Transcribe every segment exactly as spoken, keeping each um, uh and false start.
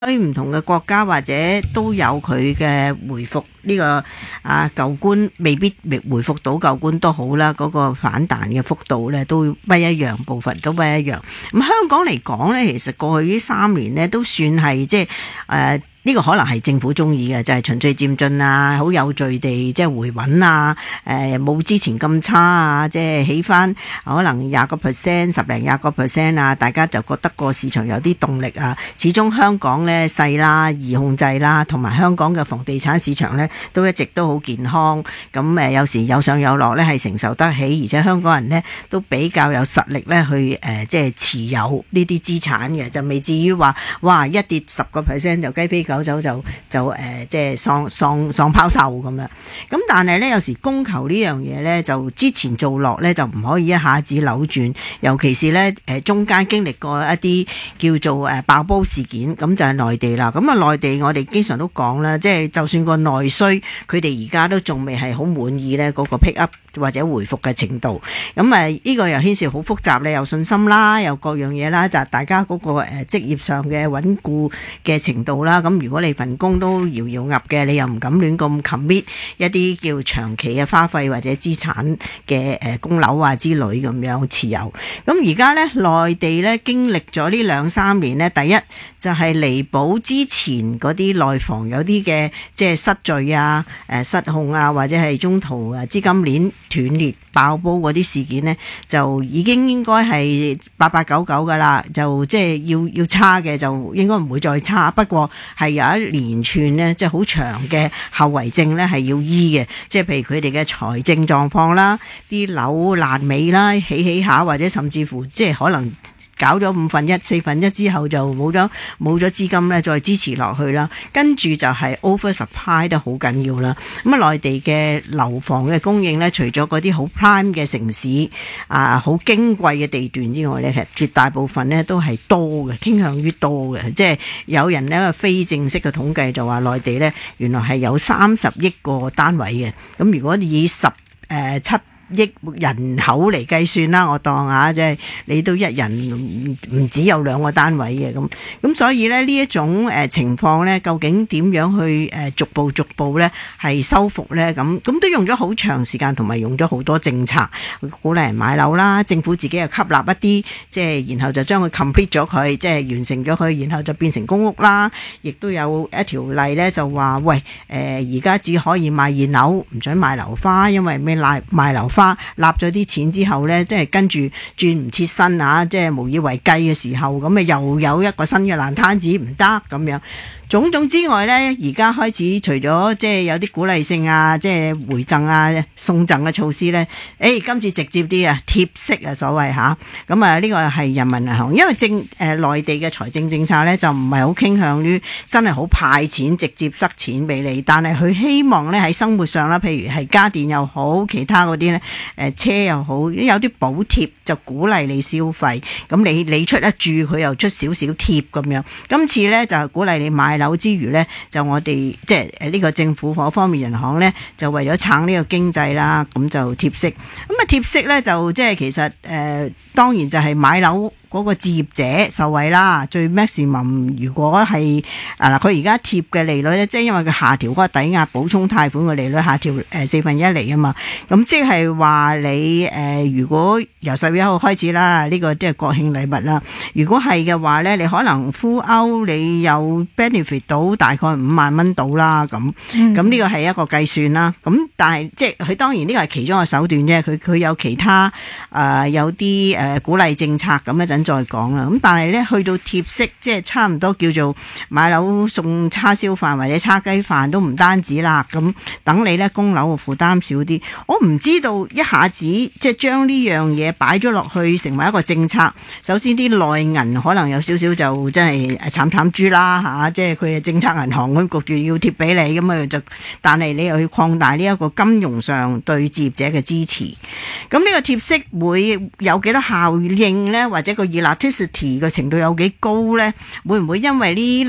喺唔同嘅國家或者都有佢嘅回復呢、這個啊舊官未必回復到舊官都好啦，嗰、那個反彈嘅幅度呢都不一樣，部分都不一樣。咁香港嚟講呢，其實過去呢三年呢都算係即係誒。呃呢個可能係政府中意嘅，就係、是、循序漸進啊，好有序地即係回穩啊，誒、呃、冇之前咁差啊，即係起翻可能廿個 percent、十零廿個 percent 啊，大家就覺得個市場有啲動力啊。始終香港呢細啦，易控制啦，同埋香港嘅房地產市場呢都一直都好健康。咁誒有時有上有落呢係承受得起，而且香港人呢都比較有實力呢去誒、呃、即係持有呢啲資產嘅，就未至於話哇一跌十個 percent 就雞飛走走就就誒、呃、即係喪喪喪拋售咁樣。咁但係咧有時供求呢樣嘢咧，就之前做落咧就唔可以一下子扭轉，尤其是咧誒、呃、中間經歷過一啲叫做誒爆煲事件，咁就係內地啦。咁啊內地我哋經常都講啦，即係就算個內需，佢哋而家都仲未係好滿意咧嗰個 pick up或者回復嘅程度。咁啊呢個又牽涉好複雜咧，有信心啦，有各樣嘢啦，就大家嗰個誒職業上嘅穩固嘅程度啦。咁如果你份工都搖搖鴨嘅，你又唔敢亂咁 commit 一啲叫長期嘅花費或者資產嘅誒供樓啊之類咁樣持有。咁而家咧內地咧經歷咗呢兩三年咧，第一就係彌補之前嗰啲內房有啲嘅即係失序啊、誒失控啊，或者係中途啊資金鏈斷裂爆煲嗰啲事件呢，就已經應該係八八九九噶啦，就即係要要差嘅就應該唔會再差，不過係有一連串呢，即係好長嘅後遺症呢係要醫嘅，即係譬如佢哋嘅財政狀況啦，啲樓爛尾啦，起起下或者甚至乎即係可能搞咗五分一、四分一之後就冇咗冇咗資金咧，再支持落去啦。跟住就係 over supply 都好緊要啦。咁啊，內地嘅樓房嘅供應咧，除咗嗰啲好 prime 嘅城市啊，好矜貴嘅地段之外咧，其實絕大部分咧都係多嘅，傾向於多嘅。即係有人咧非正式嘅統計就話，內地咧原來係有三十億個單位嘅。咁如果以十誒七億人口嚟計算啦，我當下即係你都一人唔唔只有兩個單位嘅咁，咁所以咧呢一種誒情況咧，究竟點樣去誒逐步逐步咧係修復咧？咁咁都用咗好長時間，同埋用咗好多政策鼓勵人買樓啦。政府自己又吸納一啲，即係然後就將佢 complete 咗佢，即係完成咗佢，然後就變成公屋啦。亦都有一條例咧，就話喂誒而家只可以賣現樓，唔准賣樓花，因為咩賣賣樓花立咗啲錢之後呢，即係跟住轉唔切身啊！即係無以為繼嘅時候，咁啊又有一個新嘅爛攤子，唔得咁樣。種種之外呢，而家開始除咗即係有啲鼓勵性啊，即係回贈啊、送贈嘅措施呢，誒、哎、今次直接啲啊，貼息啊所謂吓，咁啊呢個係人民銀行，因為政誒、呃、內地嘅財政政策呢，就唔係好傾向於真係好派錢直接塞錢俾你，但係佢希望呢喺生活上啦，譬如係家電又好，其他嗰啲呢，誒、呃、車又好，有啲補貼就鼓勵你消費，咁你你出一注佢又出少少貼咁樣。今次呢，就係鼓勵你買樓之餘呢，就我哋即係誒呢個政府嗰方面銀行呢，就為咗撐呢個經濟啦，咁就貼息。咁啊貼息呢，就即係其實誒、呃、當然就係買樓嗰個置業者受惠啦。最 maximum 如果係啊嗱，佢而家貼嘅利率咧，即係因為佢下調嗰個抵押補充貸款嘅利率下調誒四分一厘啊嘛，咁即係話你誒、呃、如果由十月一號開始啦，呢、這個即係國慶禮物啦。如果係嘅話咧，你可能 full out 你有 benefit 到大概五萬蚊到啦，咁咁呢個係一個計算啦。咁但係即係佢當然呢個係其中一個手段啫，佢佢有其他誒、呃、有啲誒、呃、鼓勵政策咁一陣再講啦。咁但係咧去到貼息，即係差唔多叫做買樓送叉燒飯或者叉雞飯都唔單止啦。咁等你咧供樓嘅負擔少啲。我唔知道一下子即係將呢樣嘢擺咗落去成為一個政策。首先啲內銀可能有少少就真係慘慘豬啦嚇，即係佢嘅政策銀行咁焗住要貼俾你咁啊，就但係你又要擴大呢一個金融上對置業者嘅支持。咁呢個貼息會有幾多效應呢？或者個 elasticity 嘅程度有幾高呢？會唔會因為呢粒誒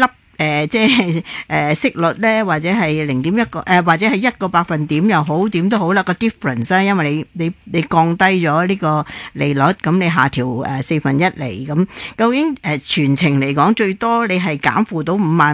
誒即係誒息率咧，或者係零點一個誒，或者係一個百分點又好，點都好啦，個 difference 咧，因為你你你降低咗呢個利率，咁你下調誒四分一厘，咁究竟誒全程嚟講最多你係減負到五萬